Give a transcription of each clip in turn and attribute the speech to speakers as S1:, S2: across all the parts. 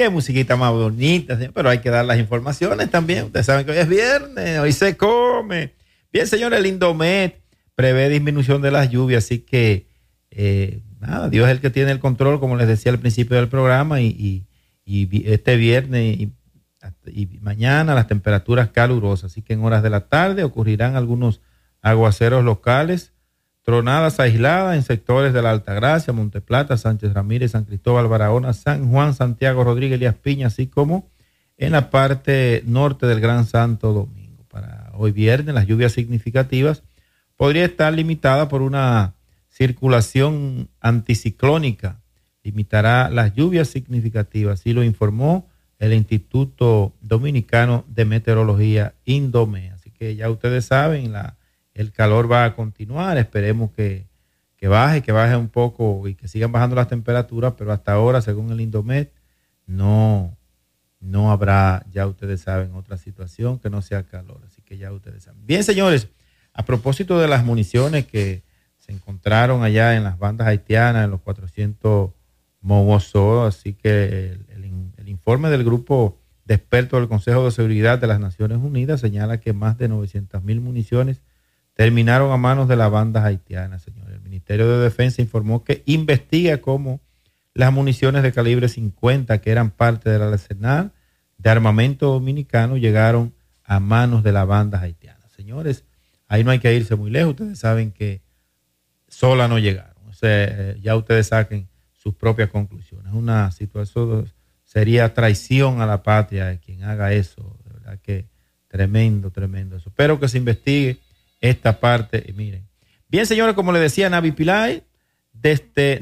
S1: Qué musiquita más bonita, señor, pero hay que dar las informaciones también. Ustedes saben que hoy es viernes, hoy se come. Bien, señores, el Indomet prevé disminución de las lluvias, así que nada, Dios es el que tiene el control, como les decía al principio del programa, y este viernes y mañana las temperaturas calurosas, así que en horas de la tarde ocurrirán algunos aguaceros locales, tronadas aisladas en sectores de la Altagracia, Monteplata, Sánchez Ramírez, San Cristóbal, Barahona, San Juan, Santiago, Rodríguez, Elías Piña, así como en la parte norte del Gran Santo Domingo. Para hoy viernes, las lluvias significativas podría estar limitada por una circulación anticiclónica. Limitará las lluvias significativas, así lo informó el Instituto Dominicano de Meteorología, INDOME. Así que ya ustedes saben, el calor va a continuar, esperemos que baje un poco y que sigan bajando las temperaturas, pero hasta ahora, según el Indomet, no habrá, ya ustedes saben, otra situación que no sea calor, así que ya ustedes saben. Bien, señores, a propósito de las municiones que se encontraron allá en las bandas haitianas, en los 400 Mogoso, así que el informe del grupo de expertos del Consejo de Seguridad de las Naciones Unidas señala que más de 900,000 municiones terminaron a manos de las bandas haitianas, señores. El Ministerio de Defensa informó que investiga cómo las municiones de calibre 50 que eran parte del arsenal de armamento dominicano llegaron a manos de las bandas haitianas. Señores, ahí no hay que irse muy lejos. Ustedes saben que sola no llegaron. O sea, ya ustedes saquen sus propias conclusiones. Una situación sería traición a la patria de quien haga eso. De verdad que tremendo eso. Espero que se investigue esta parte, y miren. Bien, señores, como le decía Navi Pillay, desde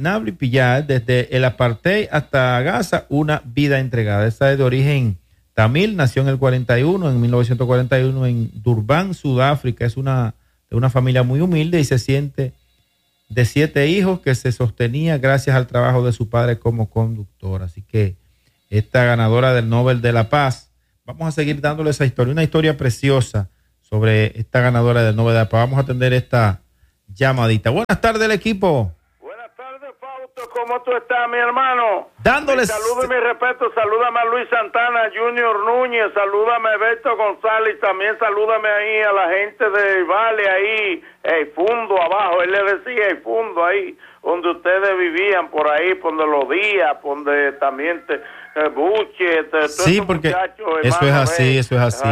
S1: el apartheid hasta Gaza, una vida entregada. Esta es de origen tamil, nació en el 41, en 1941 en Durban, Sudáfrica. Es de una familia muy humilde y se siente de 7 hijos que se sostenía gracias al trabajo de su padre como conductor. Así que esta ganadora del Nobel de la Paz, vamos a seguir dándole esa historia, una historia preciosa sobre esta ganadora del Nobel de la Paz. Vamos a atender esta llamadita. Buenas tardes, el equipo.
S2: Buenas tardes, Fausto. ¿Cómo tú estás, mi hermano?
S1: Dándoles
S2: saludos y mi respeto. Salúdame a Luis Santana, Junior Núñez. Salúdame a Beto González. También salúdame ahí a la gente de Vale, ahí, el Fundo abajo. Él le decía el Fundo ahí, donde ustedes vivían, por ahí, por donde los días, por donde también Buche,
S1: sí, porque eso es así.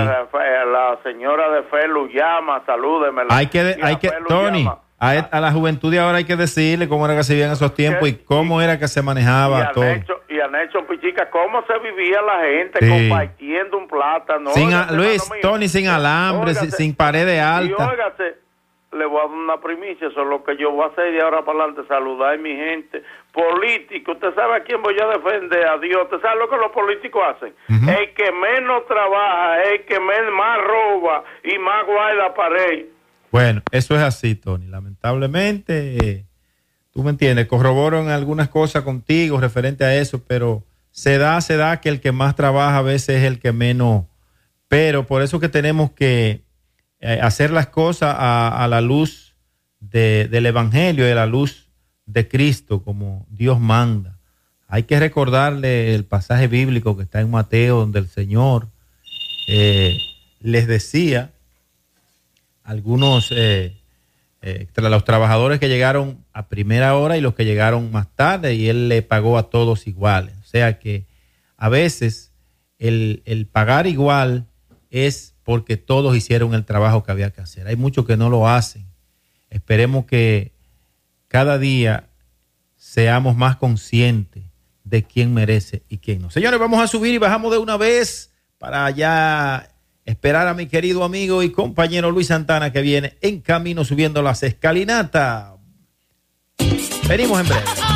S2: La señora de Felu llama, salúdeme.
S1: Hay que Tony, a la juventud de ahora hay que decirle cómo era que se vivían esos tiempos y cómo era que se manejaba todo.
S2: Y han hecho, Pichica, cómo se vivía la gente compartiendo un plátano.
S1: Tony, sin alambre, sin paredes altas.
S2: Le voy a dar una primicia, eso es lo que yo voy a hacer de ahora para adelante, saludar a mi gente. Político, ¿usted sabe a quién voy a defender? A Dios. ¿Usted sabe lo que los políticos hacen? Uh-huh. El que menos trabaja, el que más roba y más guarda pared.
S1: Bueno, eso es así, Tony. Lamentablemente, tú me entiendes, corroboro en algunas cosas contigo referente a eso, pero se da que el que más trabaja a veces es el que menos. Pero por eso que tenemos que hacer las cosas a la luz del Evangelio, de la luz de Cristo, como Dios manda. Hay que recordarle el pasaje bíblico que está en Mateo, donde el Señor les decía algunos los trabajadores que llegaron a primera hora y los que llegaron más tarde, y Él le pagó a todos iguales. O sea que a veces el pagar igual es porque todos hicieron el trabajo que había que hacer. Hay muchos que no lo hacen. Esperemos que cada día seamos más conscientes de quién merece y quién no. Señores, vamos a subir y bajamos de una vez para ya esperar a mi querido amigo y compañero Luis Santana, que viene en camino subiendo las escalinatas. Venimos en breve.